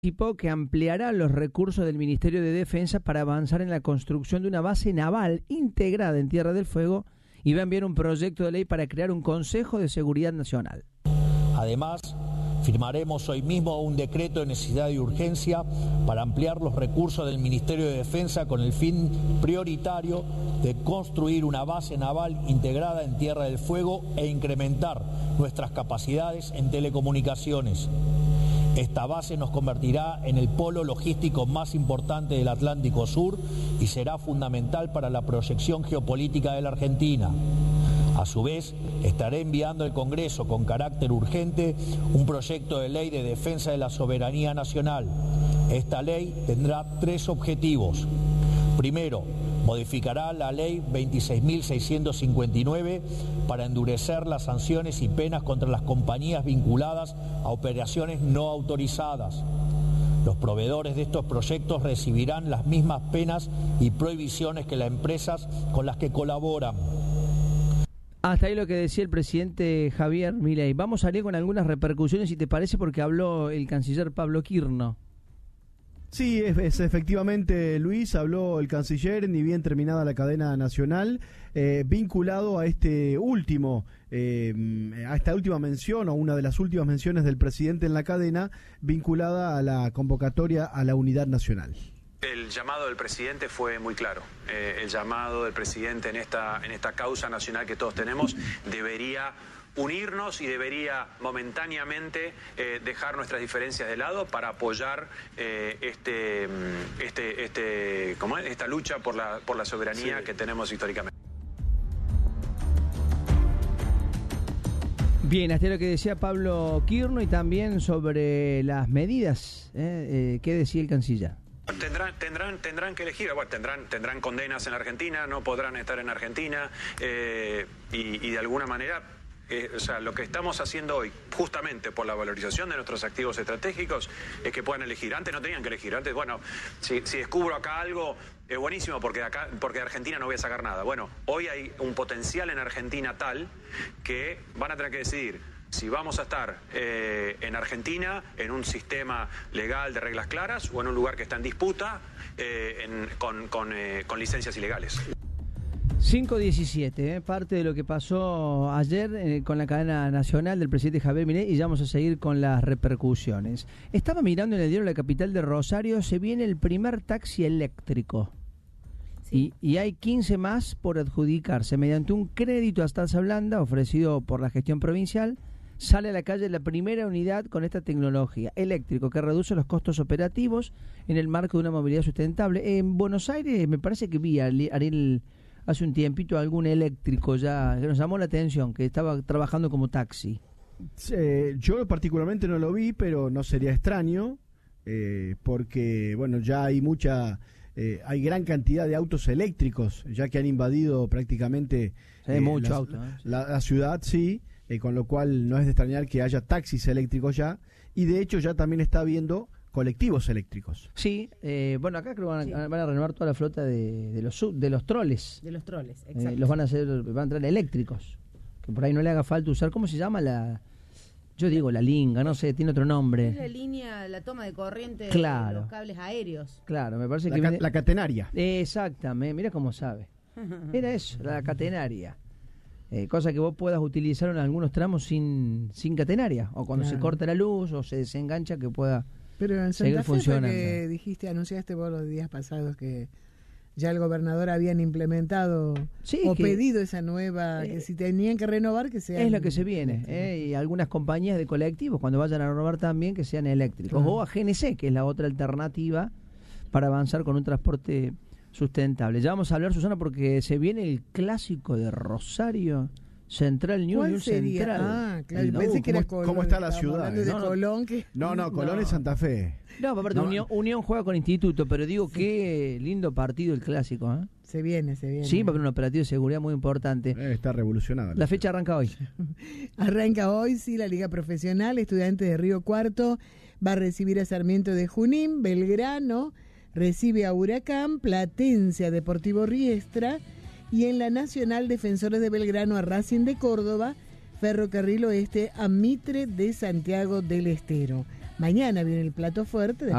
Anticipó que ampliará los recursos del Ministerio de Defensa para avanzar en la construcción de una base naval integrada en Tierra del Fuego y va a enviar un proyecto de ley para crear un Consejo de Seguridad Nacional. Además, firmaremos hoy mismo un decreto de necesidad y urgencia para ampliar los recursos del Ministerio de Defensa con el fin prioritario de construir una base naval integrada en Tierra del Fuego e incrementar nuestras capacidades en telecomunicaciones. Esta base nos convertirá en el polo logístico más importante del Atlántico Sur y será fundamental para la proyección geopolítica de la Argentina. A su vez, estaré enviando al Congreso con carácter urgente un proyecto de ley de defensa de la soberanía nacional. Esta ley tendrá 3 objetivos. Primero, modificará la ley 26.659 para endurecer las sanciones y penas contra las compañías vinculadas a operaciones no autorizadas. Los proveedores de estos proyectos recibirán las mismas penas y prohibiciones que las empresas con las que colaboran. Hasta ahí lo que decía el presidente Javier Milei. Vamos a ir con algunas repercusiones, si te parece, porque habló el canciller Pablo Quirno. Sí, es efectivamente, Luis, habló el canciller, ni bien terminada la cadena nacional, vinculado a a esta última mención, o una de las últimas menciones del presidente en la cadena, vinculada a la convocatoria a la unidad nacional. El llamado del presidente fue muy claro. El llamado del presidente en esta causa nacional que todos tenemos debería unirnos y debería momentáneamente dejar nuestras diferencias de lado para apoyar esta lucha por la soberanía que tenemos históricamente. Bien, hasta lo que decía Pablo Quirno y también sobre las medidas. ¿Qué decía el canciller? Tendrán que elegir, bueno, tendrán condenas en la Argentina, no podrán estar en Argentina y de alguna manera, o sea, lo que estamos haciendo hoy, justamente por la valorización de nuestros activos estratégicos, es que puedan elegir. Antes no tenían que elegir, antes, bueno, si descubro acá algo, es buenísimo porque de Argentina no voy a sacar nada. Bueno, hoy hay un potencial en Argentina tal que van a tener que decidir si vamos a estar en Argentina, en un sistema legal de reglas claras, o en un lugar que está en disputa, con licencias ilegales. 5:17, parte de lo que pasó ayer con la cadena nacional del presidente Javier Milei, y ya vamos a seguir con las repercusiones. Estaba mirando en el diario La Capital de Rosario, se viene el primer taxi eléctrico. Sí. Y hay 15 más por adjudicarse. Mediante un crédito a tasa blanda ofrecido por la gestión provincial, sale a la calle la primera unidad con esta tecnología, eléctrico, que reduce los costos operativos en el marco de una movilidad sustentable. En Buenos Aires me parece que vi Ariel hace un tiempito algún eléctrico ya que nos llamó la atención, que estaba trabajando como taxi. Yo particularmente no lo vi, pero no sería extraño, porque bueno, ya hay hay gran cantidad de autos eléctricos, ya que han invadido prácticamente la ciudad, sí, con lo cual no es de extrañar que haya taxis eléctricos ya, y de hecho ya también está habiendo colectivos eléctricos. Sí, bueno, acá creo que van a renovar toda la flota de los troles. De los troles, exacto. Los van a entrar eléctricos, que por ahí no le haga falta usar, ¿cómo se llama yo digo la linga, no sé, tiene otro nombre? Es la línea, la toma de corriente, claro, de los cables aéreos. Claro, me parece la catenaria. Exactamente, mira cómo sabe. Era eso, la catenaria. Cosa que vos puedas utilizar en algunos tramos sin catenaria, o cuando se corta la luz o se desengancha, que pueda Pero en seguir Santa Fe funcionando. Fue que anunciaste vos los días pasados que ya el gobernador habían implementado pedido esa nueva, que si tenían que renovar, que sean... Es lo que se viene, y algunas compañías de colectivos, cuando vayan a renovar también, que sean eléctricos, o a GNC, que es la otra alternativa para avanzar con un transporte sustentable. Ya vamos a hablar, Susana, porque se viene el clásico de Rosario Central, Unión Central. Ah, claro, pensé que era Colón. ¿Cómo está la ciudad? De Colón, Colón es Santa Fe. No, aparte, Unión juega con Instituto, pero digo, qué lindo partido el clásico, ¿eh? Se viene. Sí, va a haber un operativo de seguridad muy importante. Está revolucionada. La fecha arranca hoy. Arranca hoy, sí, la Liga Profesional. Estudiantes de Río Cuarto va a recibir a Sarmiento de Junín. Belgrano recibe a Huracán. Platense a Deportivo Riestra. Y en la Nacional, Defensores de Belgrano a Racing de Córdoba. Ferrocarril Oeste a Mitre de Santiago del Estero. Mañana viene el plato fuerte.